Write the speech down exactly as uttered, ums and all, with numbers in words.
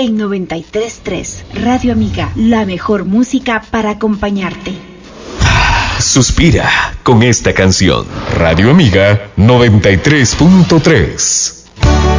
en noventa y tres punto tres. Radio Amiga, la mejor música para acompañarte. Suspira con esta canción. Radio Amiga noventa y tres punto tres.